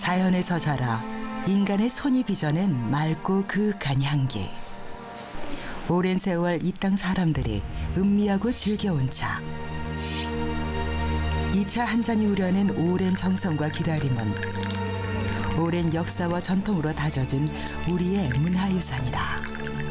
자연에서 자라 인간의 손이 빚어낸 맑고 그윽한 향기. 오랜 세월 이 땅 사람들이 음미하고 즐겨온 차. 이 차 한 잔이 우려낸 오랜 정성과 기다림은 오랜 역사와 전통으로 다져진 우리의 문화유산이다.